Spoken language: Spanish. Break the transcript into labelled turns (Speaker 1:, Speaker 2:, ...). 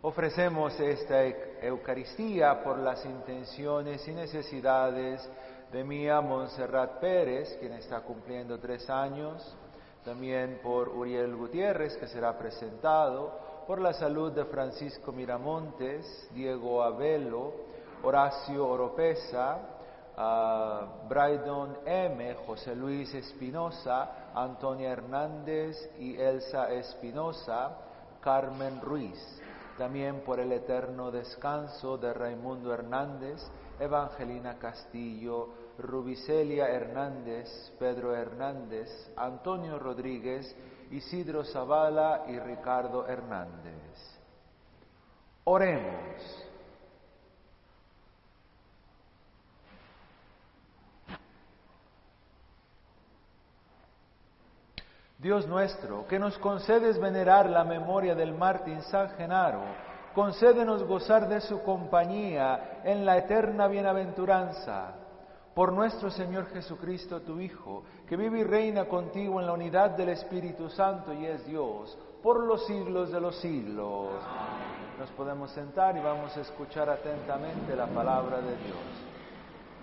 Speaker 1: Ofrecemos esta Eucaristía por las intenciones y necesidades de Mía Montserrat Pérez, quien está cumpliendo 3 años, también por Uriel Gutiérrez, que será presentado, por la salud de Francisco Miramontes, Diego Abelo, Horacio Oropesa, Braydon M., José Luis Espinosa, Antonia Hernández y Elsa Espinosa, Carmen Ruiz. También por el eterno descanso de Raimundo Hernández, Evangelina Castillo, Rubicelia Hernández, Pedro Hernández, Antonio Rodríguez, Isidro Zavala y Ricardo Hernández. Oremos. Dios nuestro, que nos concedes venerar la memoria del mártir San Genaro, concédenos gozar de su compañía en la eterna bienaventuranza. Por nuestro Señor Jesucristo, tu Hijo, que vive y reina contigo en la unidad del Espíritu Santo y es Dios, por los siglos de los siglos. Amén. Nos podemos sentar y vamos a escuchar atentamente la palabra de Dios.